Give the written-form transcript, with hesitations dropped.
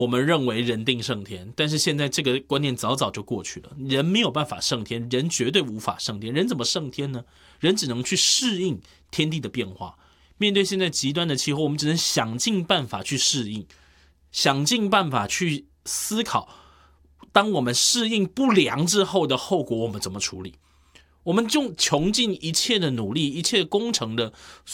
我们认为人定胜天，但是现在这个观念早早就过去了。人没有办法胜天，人绝对无法胜天。人怎么胜天呢？人只能去适应天地的变化。面对现在极端的气候，我们只能想尽办法去适应，想尽办法去思考，当我们适应不良之后的后果，我们怎么处理？我们就穷尽一切的努力，一切工程的